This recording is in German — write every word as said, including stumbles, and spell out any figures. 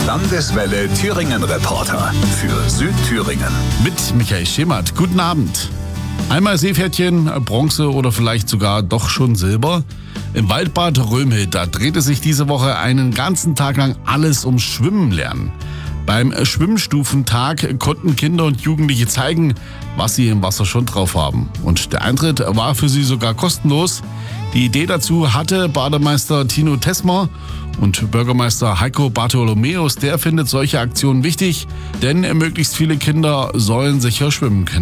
Landeswelle Thüringen Reporter für Südthüringen. Mit Michael Schemert. Guten Abend. Einmal Seepferdchen, Bronze oder vielleicht sogar doch schon Silber. Im Waldbad Römhild, da drehte sich diese Woche einen ganzen Tag lang alles ums Schwimmen lernen. Beim Schwimmstufentag konnten Kinder und Jugendliche zeigen, was sie im Wasser schon drauf haben. Und der Eintritt war für sie sogar kostenlos. Die Idee dazu hatte Bademeister Tino Tesmer und Bürgermeister Heiko Bartholomäus. Der findet solche Aktionen wichtig, denn möglichst viele Kinder sollen sicher schwimmen können.